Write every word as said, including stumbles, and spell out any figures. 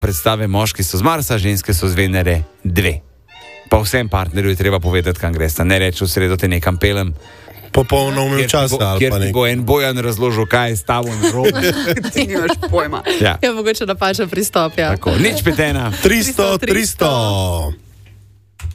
predstave, moški so z Marsa, ženske so z Venere dve. Pa vsem partnerju je treba povedati, kam gresta. Ne reči, v sredo te nekam pelem. Popolno umil časa ali kjer pa ti nekaj. bo en Bojan razložil, kaj je s tabo narobe. Ti nimaš pojma. Ja. Ja, mogoče napačen pristop, ja. Tako, nič petena. tristo, tristo.